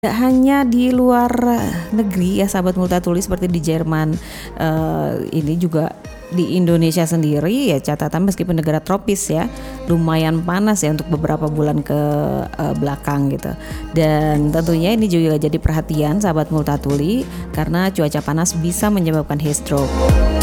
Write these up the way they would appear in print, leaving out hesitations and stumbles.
Gak hanya di luar negeri ya sahabat Multatuli, seperti di Jerman, ini juga di Indonesia sendiri ya, catatan meskipun negara tropis ya, lumayan panas ya untuk beberapa bulan ke belakang gitu. Dan tentunya ini juga jadi perhatian sahabat Multatuli karena cuaca panas bisa menyebabkan heat stroke.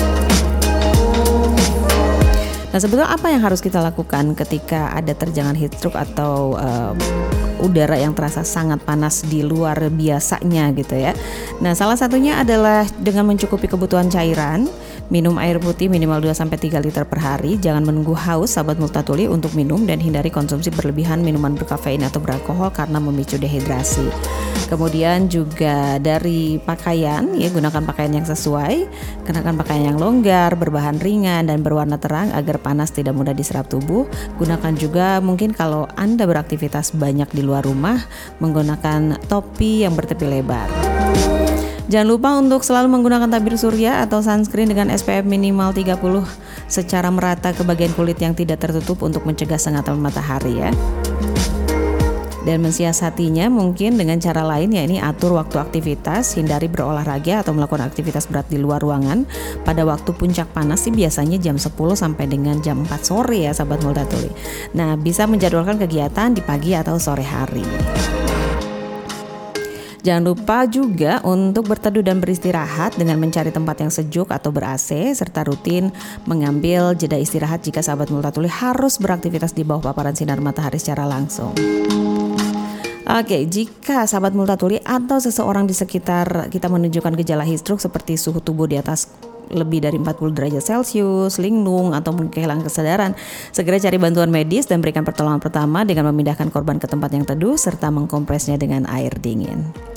Nah, sebetulnya apa yang harus kita lakukan ketika ada terjangan heat stroke atau udara yang terasa sangat panas di luar biasanya gitu ya. Nah, salah satunya adalah dengan mencukupi kebutuhan cairan, minum air putih minimal 2-3 liter per hari, jangan menunggu haus sahabat Multatuli untuk minum, dan hindari konsumsi berlebihan minuman berkafein atau beralkohol karena memicu dehidrasi. Kemudian juga dari pakaian ya, gunakan pakaian yang sesuai, kenakan pakaian yang longgar, berbahan ringan dan berwarna terang agar panas tidak mudah diserap tubuh. Gunakan juga mungkin kalau Anda beraktivitas banyak di luar rumah, menggunakan topi yang bertepi lebar. Jangan lupa untuk selalu menggunakan tabir surya atau sunscreen dengan SPF minimal 30 secara merata ke bagian kulit yang tidak tertutup untuk mencegah sengatan matahari ya. Dan mensiasatinya mungkin dengan cara lain, ya ini atur waktu aktivitas, hindari berolahraga atau melakukan aktivitas berat di luar ruangan pada waktu puncak panas sih biasanya jam 10 sampai dengan jam 4 sore ya sahabat Multatuli. Nah, bisa menjadwalkan kegiatan di pagi atau sore hari. Jangan lupa juga untuk berteduh dan beristirahat dengan mencari tempat yang sejuk atau ber-AC, serta rutin mengambil jeda istirahat jika sahabat Multatuli harus beraktivitas di bawah paparan sinar matahari secara langsung. Oke, jika sahabat Multatuli atau seseorang di sekitar kita menunjukkan gejala heat stroke seperti suhu tubuh di atas lebih dari 40 derajat Celcius, linglung, atau mungkin kehilangan kesadaran, segera cari bantuan medis dan berikan pertolongan pertama dengan memindahkan korban ke tempat yang teduh serta mengkompresnya dengan air dingin.